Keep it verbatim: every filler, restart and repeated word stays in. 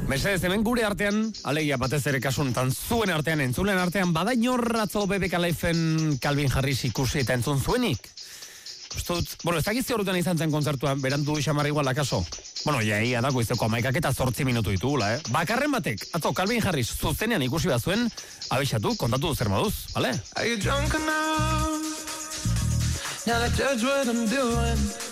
Mesedez, hemen gure artean, alegia batez ere kasuntan, zuen artean, entzulen artean, bada inorratzo B B K Liven Calvin Harris ikusi eta entzun zuenik? Ustut, bueno, ez dakizte horretan izan zen kontzertuan, berandu xamar igual akaso. Bueno, ja, ia da, goizteko amaikak eta zortzi minutu ditugula, eh? Bakarren batek, atzo, Calvin Harris zuzenean ikusi bat zuen, abixatu, kontatu zer moduz, bale? Are you drunk enough? Now to judge what I'm doing?